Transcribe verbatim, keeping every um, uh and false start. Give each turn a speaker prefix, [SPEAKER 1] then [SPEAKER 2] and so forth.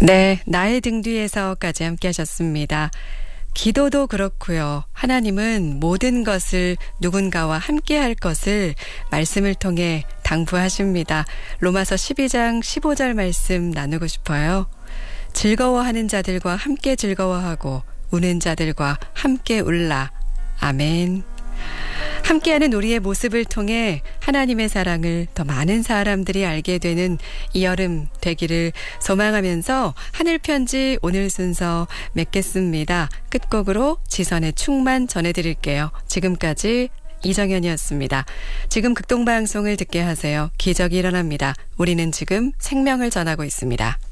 [SPEAKER 1] 네, 나의 등 뒤에서까지 함께 하셨습니다. 기도도 그렇고요. 하나님은 모든 것을 누군가와 함께 할 것을 말씀을 통해 당부하십니다. 로마서 십이 장 십오 절 말씀 나누고 싶어요. 즐거워하는 자들과 함께 즐거워하고 우는 자들과 함께 울라. 아멘. 함께하는 우리의 모습을 통해 하나님의 사랑을 더 많은 사람들이 알게 되는 이 여름 되기를 소망하면서 하늘 편지 오늘 순서 맺겠습니다. 끝곡으로 지선의 충만 전해드릴게요. 지금까지 이정현이었습니다. 지금 극동방송을 듣게 하세요. 기적이 일어납니다. 우리는 지금 생명을 전하고 있습니다.